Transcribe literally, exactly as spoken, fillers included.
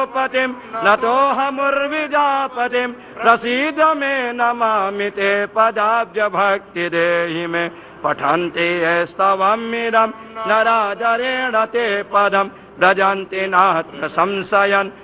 गोपतिं नतोऽहमुर्विजापतिं प्रसीद मे नमामि ते पदाब्ज भक्ति देहि मे पठन्ति स्तवमिदं नरादरेण ते पदं व्रजन्ति नात्र संशयन्